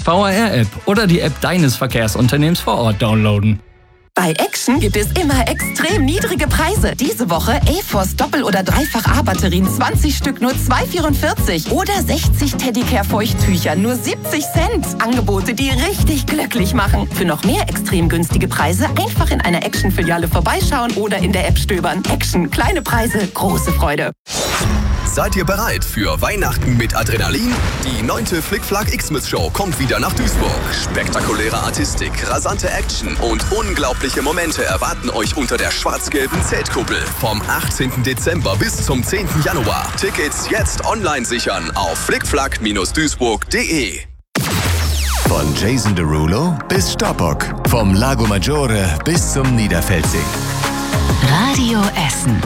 VR-App oder die App deines Verkehrsunternehmens vor Ort downloaden. Bei Action gibt es immer extrem niedrige Preise. Diese Woche A-Force Doppel- oder Dreifach-A-Batterien 20 Stück nur 2,44 oder 60 Teddicare-Feuchttücher nur 70 Cent. Angebote, die richtig glücklich machen. Für noch mehr extrem günstige Preise einfach in einer Action-Filiale vorbeischauen oder in der App stöbern. Action, kleine Preise, große Freude. Seid ihr bereit für Weihnachten mit Adrenalin? Die 9. Flick-Flack Xmas-Show kommt wieder nach Duisburg. Spektakuläre Artistik, rasante Action und unglaubliche Momente erwarten euch unter der schwarz-gelben Zeltkuppel. Vom 18. Dezember bis zum 10. Januar. Tickets jetzt online sichern auf flickflack-duisburg.de. Von Jason Derulo bis Stoppock. Vom Lago Maggiore bis zum Niederpfälzing. Radio Essen.